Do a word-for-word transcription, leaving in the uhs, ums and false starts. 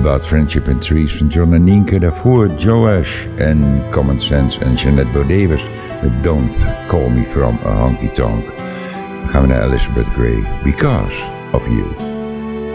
About Friendship and Trees van John en Nienke. Daarvoor Joash en Common Sense en Jeanette Bodevers met Don't Call Me From a Honky Tonk. Dan gaan we naar Elizabeth Gray. Because of You.